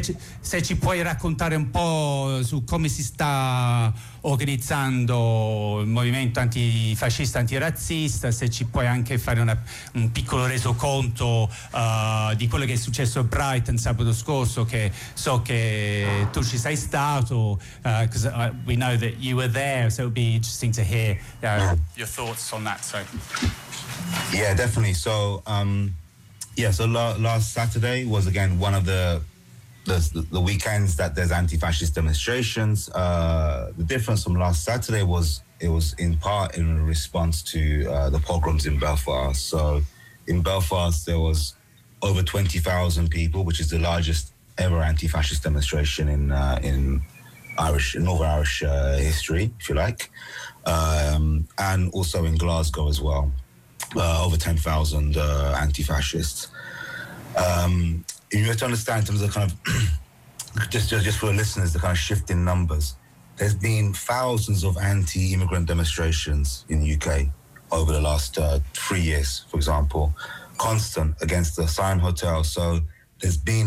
se ci puoi raccontare un po' su come si sta organizzando il movimento antifascista, antirazzista, se ci puoi anche fare un piccolo resoconto di quello che è successo a Brighton sabato scorso, che so che tu ci sei stato, because we know that you were there, so it would be interesting to hear your thoughts on that. So. Yeah, definitely. So, so last Saturday was again one of the weekends that there's anti-fascist demonstrations. The difference from last Saturday was it was in part in response to the pogroms in Belfast. So in Belfast there was over 20,000 people, which is the largest ever anti-fascist demonstration in Northern Irish history, if you like, and also in Glasgow as well. Over 10,000 anti-fascists. You have to understand in terms of kind of, just for the listeners, the kind of shift in numbers. There's been thousands of anti-immigrant demonstrations in the UK over the last 3 years, for example, constant against the Sion Hotel. So there's been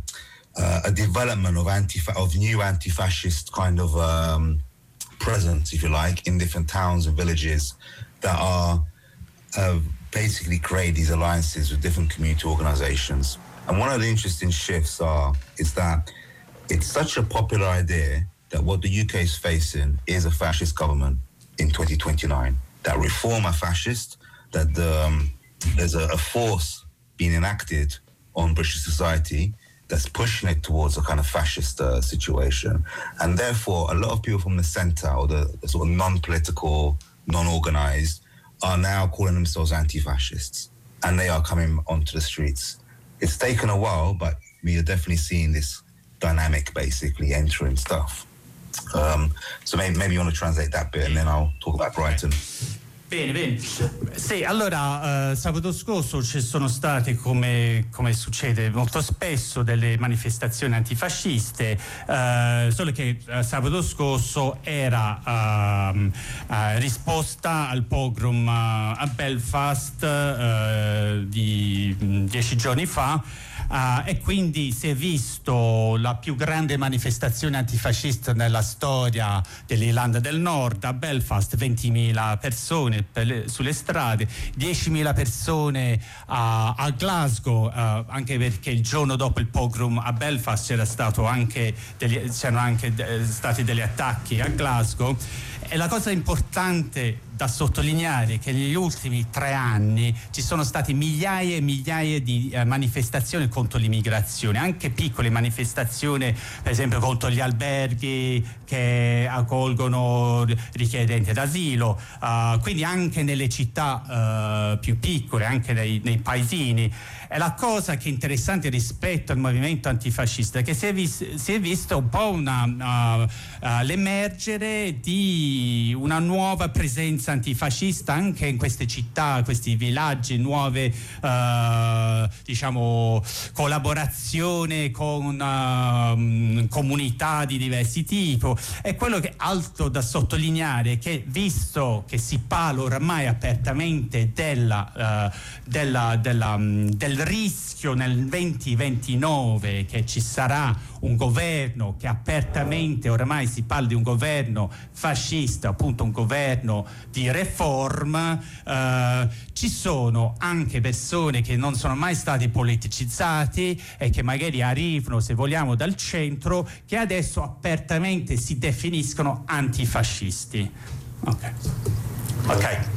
a development of new anti-fascist kind of presence, if you like, in different towns and villages that are basically create these alliances with different community organizations. And one of the interesting shifts is that it's such a popular idea that what the UK is facing is a fascist government in 2029. That reform are fascist, that there's a force being enacted on British society that's pushing it towards a kind of fascist situation. And therefore, a lot of people from the centre, or the sort of non-political, non-organised, are now calling themselves anti-fascists. And they are coming onto the streets. It's taken a while, but we are definitely seeing this dynamic basically entering stuff. So maybe you want to translate that bit and then I'll talk about Brighton. Bene. Sì, allora sabato scorso ci sono state, come succede molto spesso, delle manifestazioni antifasciste, solo che sabato scorso era risposta al pogrom a Belfast di 10 giorni fa. E quindi si è visto la più grande manifestazione antifascista nella storia dell'Irlanda del Nord. A Belfast 20.000 persone sulle strade, 10.000 persone a Glasgow, anche perché il giorno dopo il pogrom a Belfast c'erano anche stati degli attacchi a Glasgow. E la cosa importante da sottolineare è che negli ultimi 3 anni ci sono state migliaia e migliaia di manifestazioni contro l'immigrazione, anche piccole manifestazioni, per esempio contro gli alberghi che accolgono richiedenti d'asilo, quindi anche nelle città più piccole, anche nei paesini. E la cosa che è interessante rispetto al movimento antifascista è che si è visto un po' l'emergere di una nuova presenza antifascista anche in queste città, questi villaggi, nuove collaborazione con comunità di diversi tipi. E quello che è alto da sottolineare è che, visto che si parla oramai apertamente del rischio nel 2029 che ci sarà un governo che apertamente, oramai si parla di un governo fascista, appunto un governo di riforma, ci sono anche persone che non sono mai stati politicizzati e che magari arrivano, se vogliamo, dal centro, che adesso apertamente si definiscono antifascisti. Ok.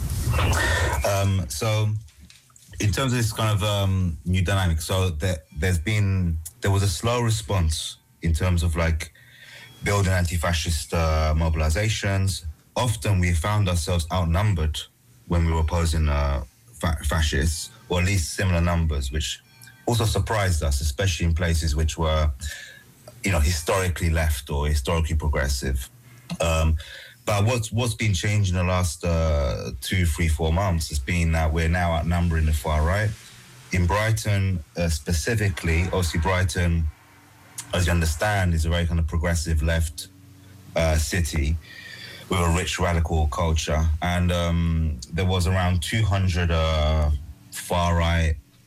So in terms of this kind of new dynamic, so there was a slow response in terms of like building anti-fascist mobilizations. Often we found ourselves outnumbered when we were opposing fascists, or at least similar numbers, which also surprised us, especially in places which were, historically left or historically progressive. But what's been changed in the last 2, 3, 4 months has been that we're now outnumbering the far right. In Brighton specifically, obviously Brighton, as you understand, is a very kind of progressive left city with a rich radical culture. And there was around 200 far right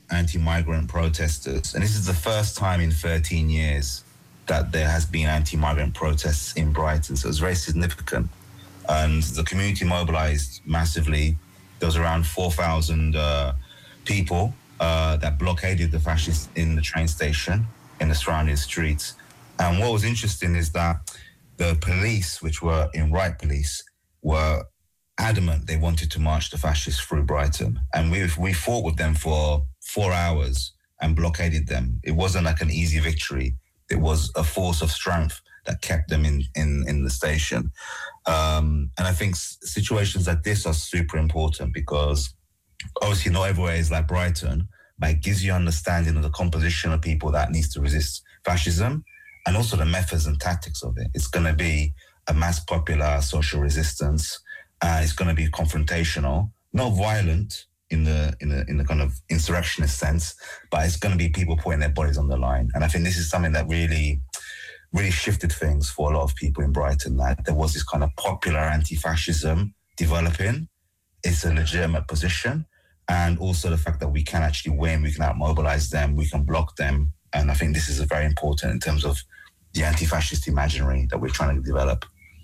anti-migrant protesters. And this is the first time in 13 years that there has been anti-migrant protests in Brighton. So it was very significant. And the community mobilized massively. There was around 4,000 people that blockaded the fascists in the train station, in the surrounding streets. And what was interesting is that the police, which were in Right Police, were adamant they wanted to march the fascists through Brighton. And we fought with them for 4 hours and blockaded them. It wasn't like an easy victory. It was a force of strength that kept them in the station. And I think situations like this are super important because obviously not everywhere is like Brighton, but it gives you understanding of the composition of people that needs to resist fascism and also the methods and tactics of it. It's going to be a mass popular social resistance. It's going to be confrontational, not violent in the kind of insurrectionist sense, but it's going to be people putting their bodies on the line. And I think this is something that really shifted things for a lot of people in Brighton, that there was this kind of popular anti-fascism developing. It's a legitimate position. And also the fact that we can actually win, we can out-mobilize them, we can block them. And I think this is very important in terms of the anti-fascist imaginary that we're trying to develop.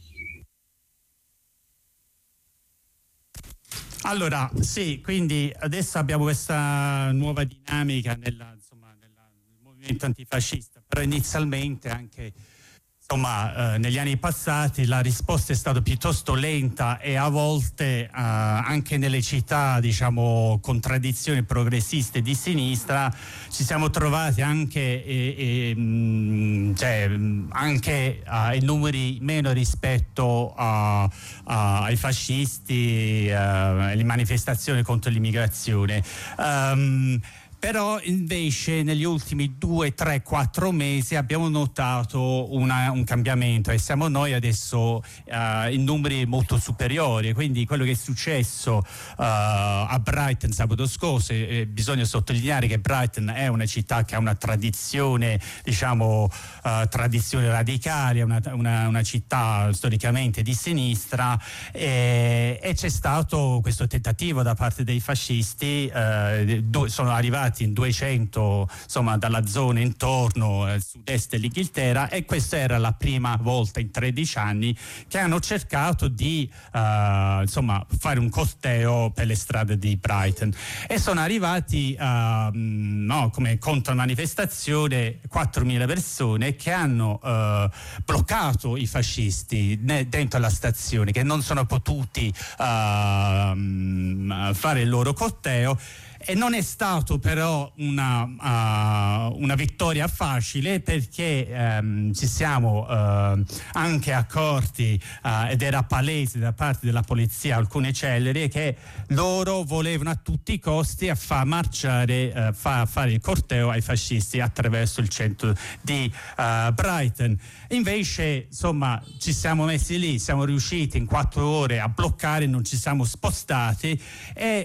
Allora, sì, quindi adesso abbiamo questa nuova dinamica nel movimento antifascista, però inizialmente anche negli anni passati la risposta è stata piuttosto lenta e a volte anche nelle città, diciamo, con tradizioni progressiste di sinistra ci siamo trovati anche in numeri meno rispetto ai fascisti, alle manifestazioni contro l'immigrazione. Però invece negli ultimi 2, 3, 4 mesi abbiamo notato un cambiamento e siamo noi adesso in numeri molto superiori, quindi quello che è successo a Brighton sabato scorso, bisogna sottolineare che Brighton è una città che ha una tradizione, diciamo, tradizione radicale, una città storicamente di sinistra e c'è stato questo tentativo da parte dei fascisti, sono arrivati in 200 dalla zona intorno al sud-est dell'Inghilterra e questa era la prima volta in 13 anni che hanno cercato di fare un corteo per le strade di Brighton e sono arrivati come contromanifestazione 4.000 persone che hanno bloccato i fascisti dentro la stazione, che non sono potuti fare il loro corteo. E non è stato però una vittoria facile perché ci siamo anche accorti ed era palese da parte della polizia, alcune cellule, che loro volevano a tutti i costi fare il corteo ai fascisti attraverso il centro di Brighton. Invece ci siamo messi lì, siamo riusciti in 4 ore a bloccare, non ci siamo spostati e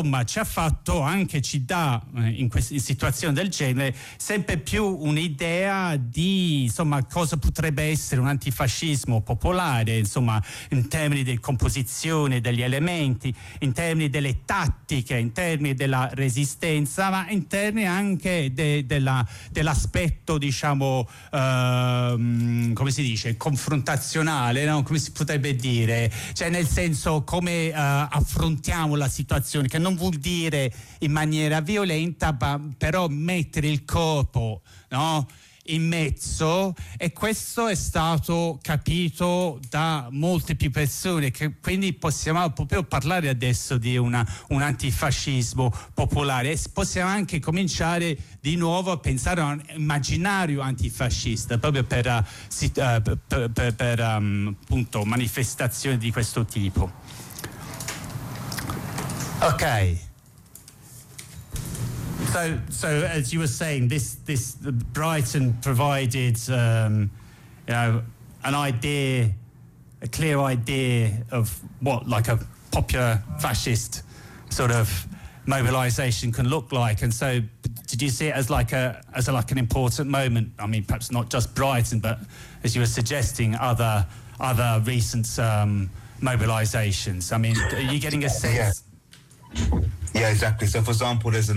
ci dà in situazioni del genere sempre più un'idea di cosa potrebbe essere un antifascismo popolare, in termini di composizione degli elementi, in termini delle tattiche, in termini della resistenza, ma in termini anche dell'aspetto, diciamo, come si dice, confrontazionale, no? Come si potrebbe dire, cioè nel senso come affrontiamo la situazione, che non vuol dire in maniera violenta, però mettere il corpo, no, in mezzo, e questo è stato capito da molte più persone, che quindi possiamo proprio parlare adesso di un antifascismo popolare e possiamo anche cominciare di nuovo a pensare a un immaginario antifascista proprio per appunto manifestazioni di questo tipo. Ok. So as you were saying, this Brighton provided, an idea, a clear idea of what like a popular fascist sort of mobilisation can look like. And so, did you see it as like an important moment? I mean, perhaps not just Brighton, but as you were suggesting, other recent mobilisations. I mean, are you getting a sense? Yeah, exactly. So, for example, there's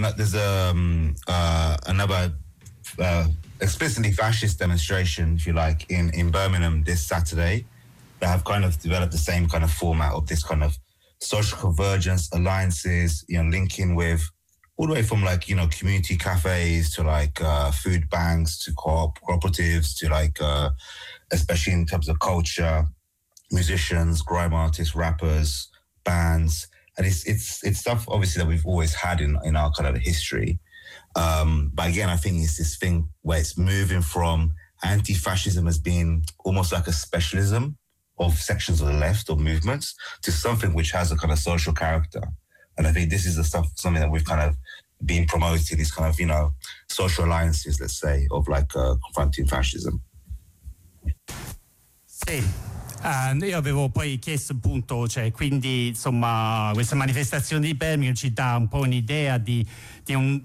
another explicitly fascist demonstration, if you like, in Birmingham this Saturday, that have kind of developed the same kind of format of this kind of social convergence alliances, linking with all the way from like, community cafes to like food banks to cooperatives to like, especially in terms of culture, musicians, grime artists, rappers, bands. And it's stuff obviously that we've always had in our kind of history. But again, I think it's this thing where it's moving from anti-fascism as being almost like a specialism of sections of the left or movements to something which has a kind of social character. And I think this is something that we've kind of been promoting, these kind of, social alliances, let's say, of like confronting fascism. Sì. Io avevo poi chiesto appunto, quindi insomma questa manifestazione di Birmingham ci dà un po' un'idea di un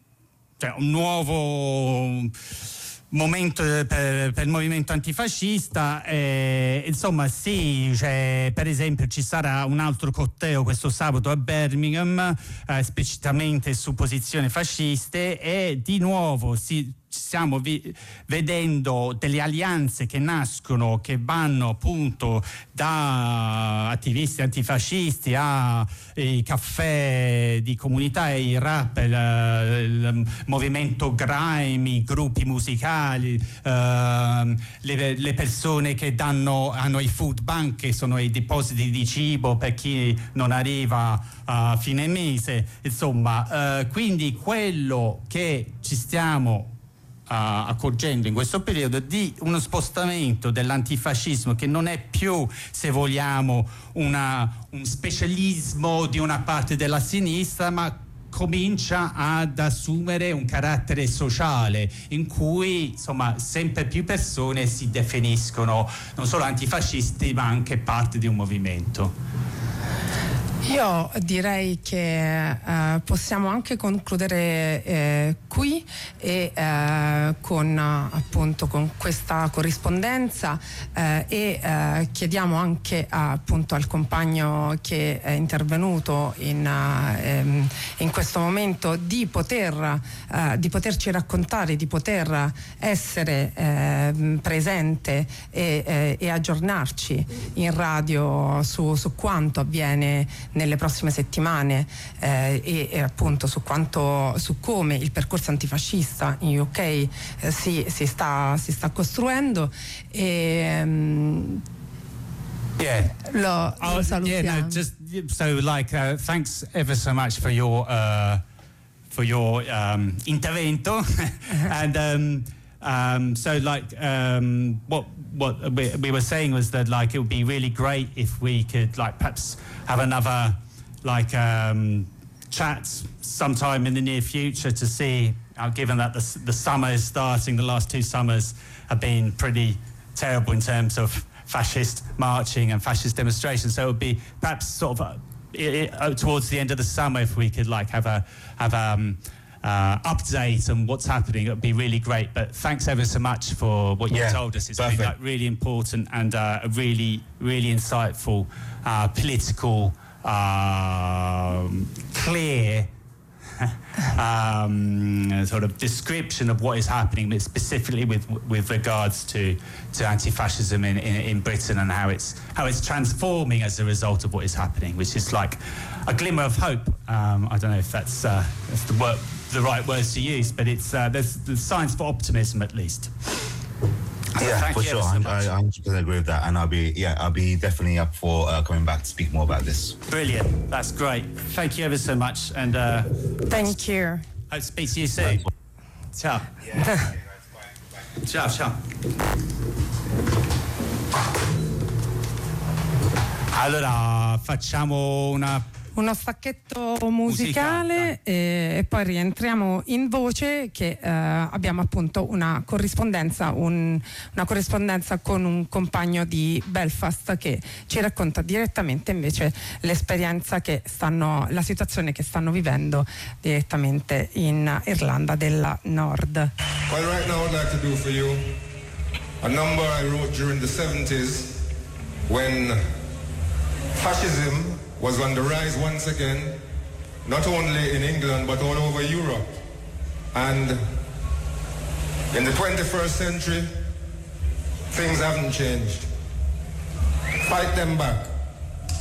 nuovo momento per il movimento antifascista, insomma sì, per esempio ci sarà un altro corteo questo sabato a Birmingham esplicitamente su posizioni fasciste, e di nuovo stiamo vedendo delle alleanze che nascono, che vanno appunto da attivisti antifascisti ai caffè di comunità, i rap, il movimento grime, i gruppi musicali, le persone che hanno i food bank, che sono i depositi di cibo per chi non arriva a fine mese, insomma, quindi quello che ci stiamo accorgendo in questo periodo di uno spostamento dell'antifascismo che non è più, se vogliamo, un specialismo di una parte della sinistra, ma comincia ad assumere un carattere sociale in cui insomma sempre più persone si definiscono non solo antifascisti ma anche parte di un movimento. Io direi che possiamo anche concludere qui e con questa corrispondenza e chiediamo anche appunto al compagno che è intervenuto in questo momento di poterci raccontare, di poter essere presente e aggiornarci in radio su quanto avviene nelle prossime settimane e appunto su come il percorso antifascista in UK si sta costruendo e lo salutiamo. Just so thanks ever so much for your intervento and what we were saying was that it would be really great if we could perhaps have another chat sometime in the near future to see, given that the summer is starting, the last 2 summers have been pretty terrible in terms of fascist marching and fascist demonstrations, so it would be perhaps sort of towards the end of the summer if we could have update on what's happening. It would be really great. But thanks ever so much for what you told us. It's been really important and a really, really insightful, political, clear sort of description of what is happening, but specifically with regards to anti-fascism in Britain and how it's transforming as a result of what is happening, which is like a glimmer of hope. I don't know if that's the right words to use, but it's there's signs for optimism at least. Yeah, for sure. I 100% agree with that, and I'll be definitely up for coming back to speak more about this. Brilliant, that's great. Thank you ever so much, and thank you. Hope to speak to you soon. Ciao. Ciao. Allora facciamo uno stacchetto musicale e poi rientriamo in voce che abbiamo appunto una corrispondenza con un compagno di Belfast che ci racconta direttamente invece l'esperienza la situazione che stanno vivendo direttamente in Irlanda del Nord. Well, right now I'd like to do for you a number I wrote during the 70s when fascism was on the rise once again not only in England but all over Europe. And in the 21st century, things haven't changed. Fight them back.